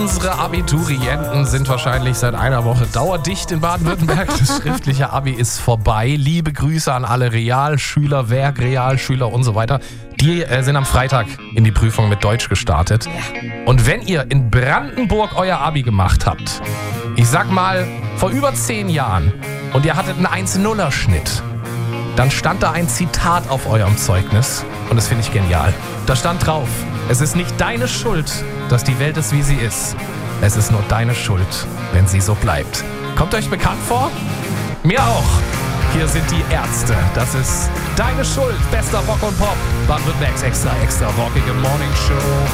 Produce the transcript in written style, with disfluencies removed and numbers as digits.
Unsere Abiturienten sind wahrscheinlich seit einer Woche dauerdicht in Baden-Württemberg. Das schriftliche Abi ist vorbei. Liebe Grüße an alle Realschüler, Werkrealschüler und so weiter. Die sind am Freitag in die Prüfung mit Deutsch gestartet. Und wenn ihr in Brandenburg euer Abi gemacht habt, ich sag mal vor über 10 Jahren, und ihr hattet einen 1-0er-Schnitt, dann stand da ein Zitat auf eurem Zeugnis und das finde ich genial. Da stand drauf: Es ist nicht deine Schuld, dass die Welt ist, wie sie ist. Es ist nur deine Schuld, wenn sie so bleibt. Kommt euch bekannt vor? Mir auch. Hier sind die Ärzte. Das ist deine Schuld. Bester Rock und Pop. Baden-Württembergs extra rockige Morning Show.